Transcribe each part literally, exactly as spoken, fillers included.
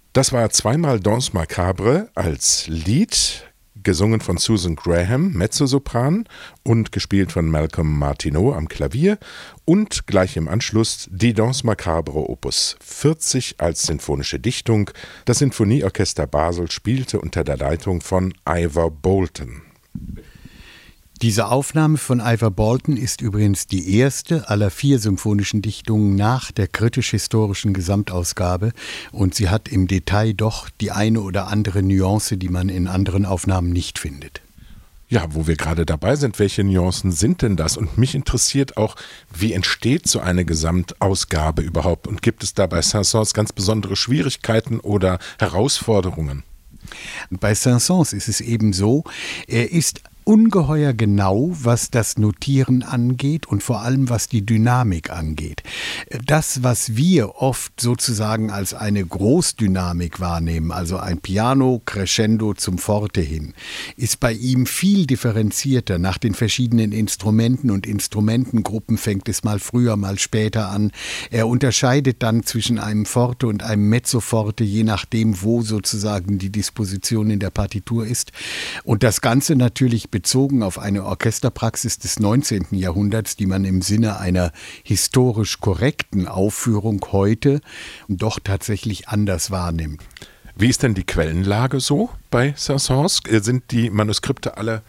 Das war zweimal Danse Macabre als Lied, gesungen von Susan Graham, Mezzosopran, und gespielt von Malcolm Martineau am Klavier, und gleich im Anschluss die Danse Macabre Opus vierzig als sinfonische Dichtung. Das Sinfonieorchester Basel spielte unter der Leitung von Ivor Bolton. Diese Aufnahme von Ivor Bolton ist übrigens die erste aller vier symphonischen Dichtungen nach der kritisch-historischen Gesamtausgabe, und sie hat im Detail doch die eine oder andere Nuance, die man in anderen Aufnahmen nicht findet. Ja, wo wir gerade dabei sind, welche Nuancen sind denn das? Und mich interessiert auch, wie entsteht so eine Gesamtausgabe überhaupt? Und gibt es da bei Saint-Saëns ganz besondere Schwierigkeiten oder Herausforderungen? Bei Saint-Saëns ist es eben so, er ist ungeheuer genau, was das Notieren angeht und vor allem was die Dynamik angeht. Das, was wir oft sozusagen als eine Großdynamik wahrnehmen, also ein Piano crescendo zum Forte hin, ist bei ihm viel differenzierter. Nach den verschiedenen Instrumenten und Instrumentengruppen fängt es mal früher, mal später an. Er unterscheidet dann zwischen einem Forte und einem Mezzoforte, je nachdem, wo sozusagen die Disposition in der Partitur ist. Und das Ganze natürlich bezogen auf eine Orchesterpraxis des neunzehnten Jahrhunderts, die man im Sinne einer historisch korrekten Aufführung heute doch tatsächlich anders wahrnimmt. Wie ist denn die Quellenlage so bei Saint-Saëns? Sind die Manuskripte alle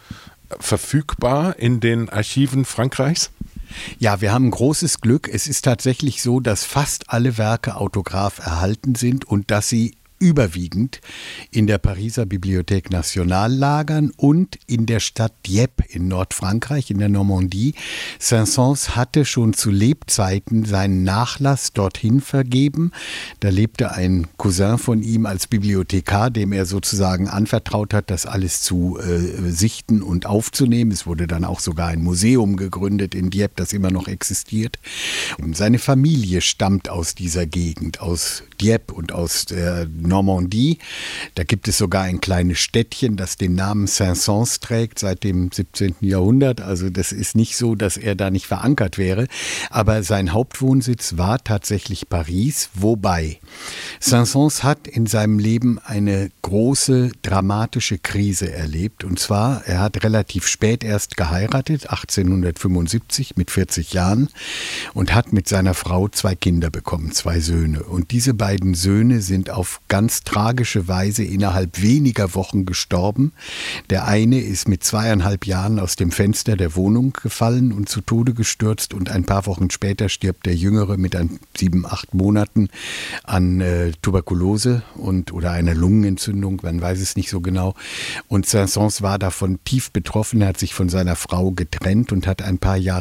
verfügbar in den Archiven Frankreichs? Ja, wir haben großes Glück. Es ist tatsächlich so, dass fast alle Werke autograph erhalten sind und dass sie überwiegend in der Pariser Bibliothèque Nationale lagern und in der Stadt Dieppe in Nordfrankreich, in der Normandie. Saint-Saëns hatte schon zu Lebzeiten seinen Nachlass dorthin vergeben. Da lebte ein Cousin von ihm als Bibliothekar, dem er sozusagen anvertraut hat, das alles zu äh, sichten und aufzunehmen. Es wurde dann auch sogar ein Museum gegründet in Dieppe, das immer noch existiert. Und seine Familie stammt aus dieser Gegend, aus Dieppe und aus der Normandie. Da gibt es sogar ein kleines Städtchen, das den Namen Saint-Saëns trägt seit dem siebzehnten Jahrhundert. Also das ist nicht so, dass er da nicht verankert wäre. Aber sein Hauptwohnsitz war tatsächlich Paris, wobei Saint-Saëns hat in seinem Leben eine große dramatische Krise erlebt. Und zwar, er hat relativ spät erst geheiratet, achtzehnhundertfünfundsiebzig mit vierzig Jahren, und hat mit seiner Frau zwei Kinder bekommen, zwei Söhne. Und diese beiden Söhne sind auf ganz tragische Weise innerhalb weniger Wochen gestorben. Der eine ist mit zweieinhalb Jahren aus dem Fenster der Wohnung gefallen und zu Tode gestürzt, und ein paar Wochen später stirbt der Jüngere mit ein, sieben, acht Monaten an äh, Tuberkulose und oder einer Lungenentzündung, man weiß es nicht so genau. Und Saint-Saëns war davon tief betroffen, er hat sich von seiner Frau getrennt und hat ein paar Jahre